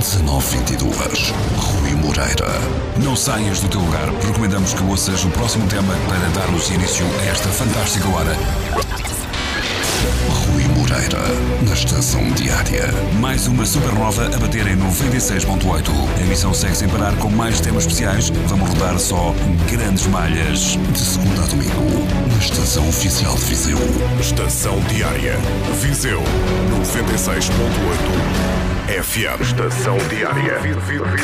1922. Rui Moreira. Não saias do teu lugar. Recomendamos que ouças o próximo tema para darmos início a esta fantástica hora. Rui Moreira, na Estação Diária. Mais uma supernova a bater em 96.8. A emissão segue sem parar com mais temas especiais. Vamos rodar só grandes malhas. De segunda a domingo, na Estação Oficial de Viseu. Estação Diária. Viseu 96.8 FM. Estação Diária.